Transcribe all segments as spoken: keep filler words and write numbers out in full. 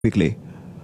quickly.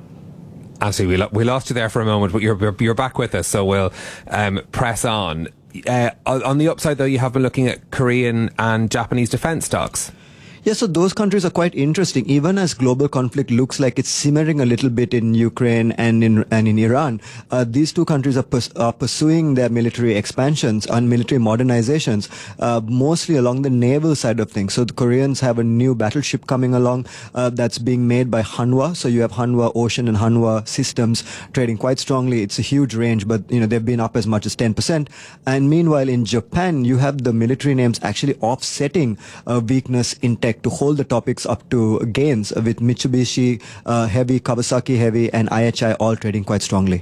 Actually, we, lo- we lost you there for a moment, but you're you're back with us, so we'll um, press on. Uh, on the upside, though, you have been looking at Korean and Japanese defence stocks. Yeah, so those countries are quite interesting. Even as global conflict looks like it's simmering a little bit in Ukraine and in and in Iran, uh, these two countries are, pers- are pursuing their military expansions and military modernizations, uh, mostly along the naval side of things. So the Koreans have a new battleship coming along uh, that's being made by Hanwha. So you have Hanwha Ocean and Hanwha Systems trading quite strongly. It's a huge range, but you know they've been up as much as ten percent. And meanwhile, in Japan, you have the military names actually offsetting uh, weakness in tech to hold the topics up to gains, with Mitsubishi uh, Heavy, Kawasaki Heavy, and I H I all trading quite strongly.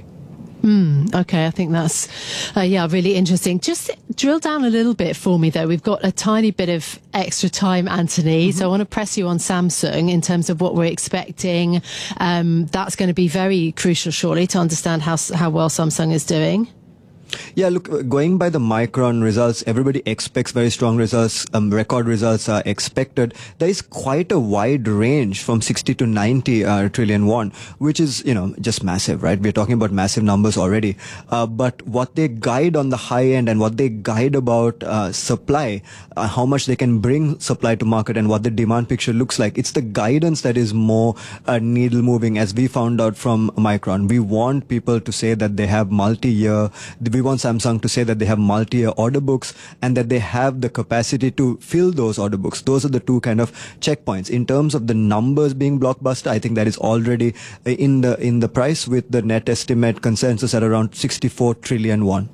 Mm, okay, I think that's, uh, yeah, really interesting. Just drill down a little bit for me, though. We've got a tiny bit of extra time, Anthony, mm-hmm. so I want to press you on Samsung in terms of what we're expecting. Um, that's going to be very crucial, surely, to understand how how well Samsung is doing. Yeah, look, going by the Micron results, everybody expects very strong results. Um, record results are expected. There is quite a wide range from sixty to ninety uh, trillion won, which is, you know, just massive, right? We're talking about massive numbers already. Uh, but what they guide on the high end and what they guide about uh, supply, uh, how much they can bring supply to market and what the demand picture looks like, it's the guidance that is more uh, needle moving, as we found out from Micron. We want people to say that they have multi-year, we want Samsung to say that they have multi-year order books and that they have the capacity to fill those order books. Those are the two kind of checkpoints. In terms of the numbers being blockbuster, I think that is already in the in the price, with the net estimate consensus at around sixty-four trillion won.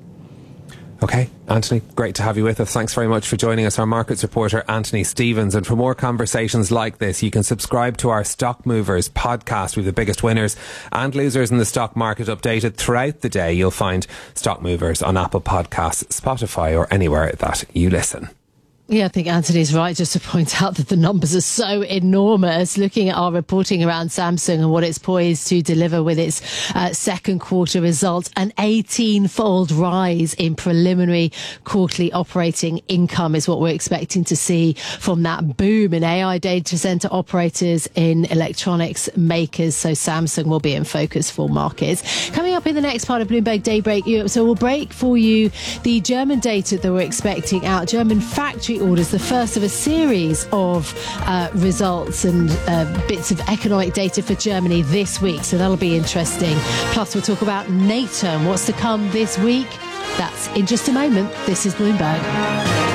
Okay, Anthony, great to have you with us. Thanks very much for joining us, our markets reporter, Anthony Stevens. And for more conversations like this, you can subscribe to our Stock Movers podcast with the biggest winners and losers in the stock market updated throughout the day. You'll find Stock Movers on Apple Podcasts, Spotify, or anywhere that you listen. Yeah, I think Anthony's right just to point out that the numbers are so enormous. Looking at our reporting around Samsung and what it's poised to deliver with its uh, second quarter results, an eighteen-fold rise in preliminary quarterly operating income is what we're expecting to see from that boom in A I data center operators, in electronics makers. So Samsung will be in focus for markets. Coming up in the next part of Bloomberg Daybreak Europe, so we'll break for you the German data that we're expecting out. German factory orders, the first of a series of uh, results and uh, bits of economic data for Germany this week. So that'll be interesting. Plus, we'll talk about NATO and what's to come this week. That's in just a moment. This is Bloomberg.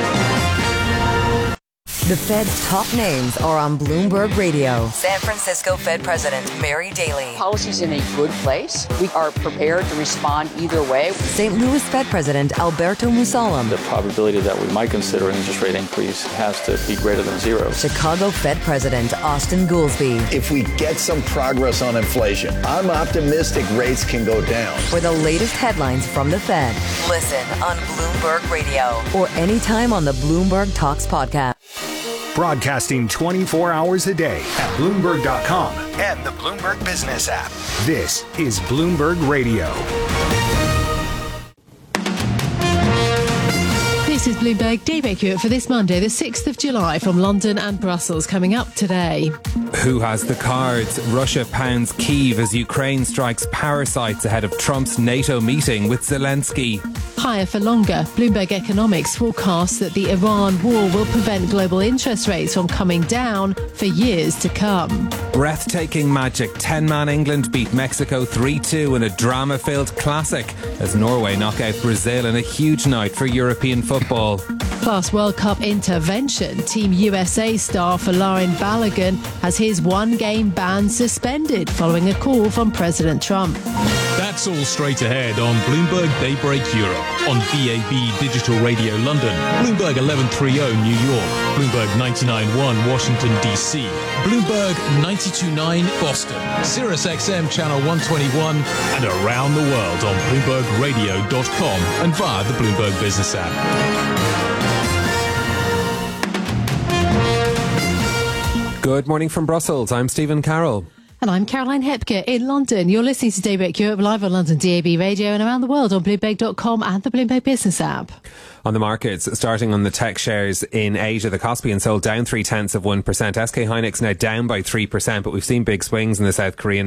The Fed's top names are on Bloomberg Radio. San Francisco Fed President Mary Daly. Policy's in a good place. We are prepared to respond either way. Saint Louis Fed President Alberto Musalem. The probability that we might consider an interest rate increase has to be greater than zero. Chicago Fed President Austin Goolsbee. If we get some progress on inflation, I'm optimistic rates can go down. For the latest headlines from the Fed, listen on Bloomberg Radio or anytime on the Bloomberg Talks podcast. Broadcasting twenty-four hours a day at Bloomberg dot com and the Bloomberg Business app. This is Bloomberg Radio. This is Bloomberg Daybreak Europe for this Monday, the sixth of July, from London and Brussels. Coming up today. Who has the cards? Russia pounds Kyiv as Ukraine strikes power sites ahead of Trump's NATO meeting with Zelensky. Higher for longer. Bloomberg Economics forecasts that the Iran war will prevent global interest rates from coming down for years to come. Breathtaking magic. ten-man England beat Mexico three two in a drama-filled classic as Norway knock out Brazil in a huge night for European football. Plus, World Cup intervention. Team U S A star Folarin Balogun has his one-game ban suspended following a call from President Trump. That's all straight ahead on Bloomberg Daybreak Europe, on B A B Digital Radio London, Bloomberg eleven thirty New York, Bloomberg ninety-nine point one Washington, D C, Bloomberg ninety-two point nine Boston, Sirius X M Channel one twenty-one, and around the world on Bloomberg Radio dot com and via the Bloomberg Business app. Good morning from Brussels. I'm Stephen Carroll. And I'm Caroline Hepker in London. You're listening to Daybreak Europe live on London D A B radio and around the world on Bloomberg dot com and the Bloomberg Business app. On the markets, starting on the tech shares in Asia, the Kospi and Seoul down three tenths of one percent. S K Hynix now down by three percent, but we've seen big swings in the South Korean